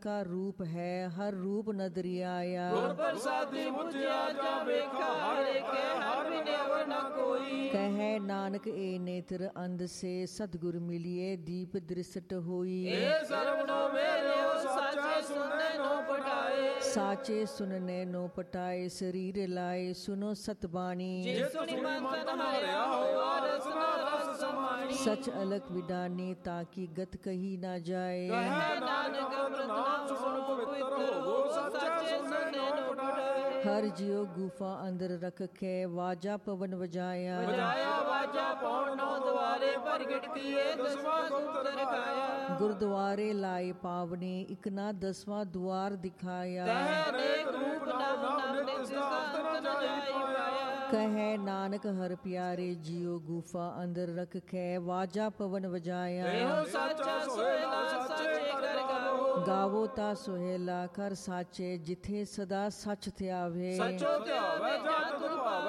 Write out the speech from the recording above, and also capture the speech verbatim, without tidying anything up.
का रूप है हर रूप नदरी आया। गुर प्रसादी मुझिया जा वेखा हर के हर बिनेव न कोई। कहे नानक ए नेत्र अंध से सतगुर मिलिए दीप दृष्ट होई। ए सर्वनो मेरे साचे सुनने नो पटाए। साचे सुनने नो पटाए शरीर लाए सुनो सतबाणी। जे सुनि मन तन हारिया हो रस न रस समानी। सच अलग विडानी ताकि गत कही ना जाए। कहे नानक अमृत नाम सुन पवित्र हो साचे सुनने नो पटाए। हर जियो गुफा अंदर रख के वाजा पवन बजाया। बजाया वाजा पौन नौ द्वारे प्रगट किए दसवां गुप्त रखाया। गुरुद्वारे लाए पावने इकना दसवां द्वार दिखाया। अनेक रूप नाम नाम नित्य शांत न जाई पाया। कहे नानक हर प्यारे जियो गुफा अंदर रख के वाजा पवन बजाया। एहो साचा सोहेला साचे कर गावो। गावो ता सोहेला कर साचे जिथे सदा सच ध्यावे। सचो ध्यावे जा तुर भावे